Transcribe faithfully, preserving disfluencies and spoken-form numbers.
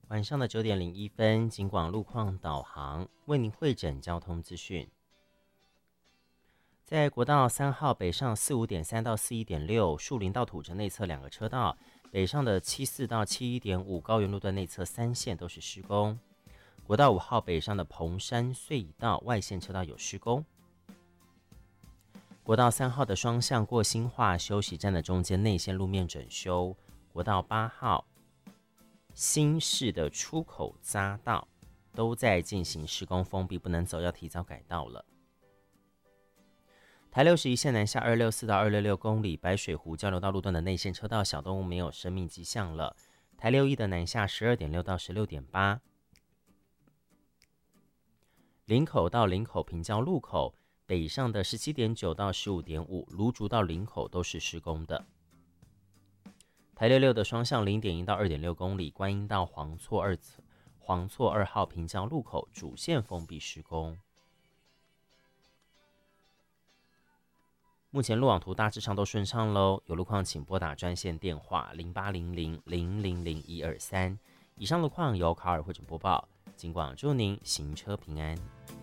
晚上的九点零一分，警广路况导航为您汇整交通资讯。在国道三号北上四五点三到四一点六，树林到土城内侧两个车道，北上的七四到七一点五，高原路段内侧三线都是施工。国道五号北上的蓬山隧道外线车道有施工。国道三号的双向过新化休息站的中间内线路面整修。国道八号新市的出口匝道都在进行施工封闭，不能走，要提早改道了。台六十一线南下二六四到二六六公里，白水湖交流道路段的内线车道小动物没有生命迹象了。台六一的南下十二点六到十六点八，林口到林口平交路口北上的十七点九到十五点五，芦竹到林口都是施工的。台六六的双向零点一到二点六公里，观音到黄厝二黄厝二号平交路口主线封闭施工。目前路网图大致上都顺畅喽，有路况请拨打专线电话零八零零零零零一二三。以上路况由卡尔汇整播报，警广祝您行车平安。